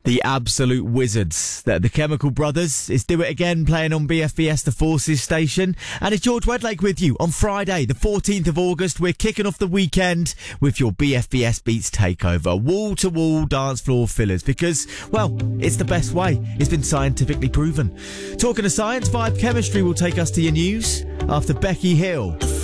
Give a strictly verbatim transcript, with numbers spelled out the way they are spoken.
The absolute wizards. The, the Chemical Brothers is Do It Again playing on B F B S The Forces station. And it's George Wedlake with you on Friday, the fourteenth of August. We're kicking off the weekend with your B F B S Beats takeover. Wall-to-wall dance floor fillers because, well, it's the best way. It's been scientifically proven. Talking of science, Vibe Chemistry will take us to your news after Becky Hill.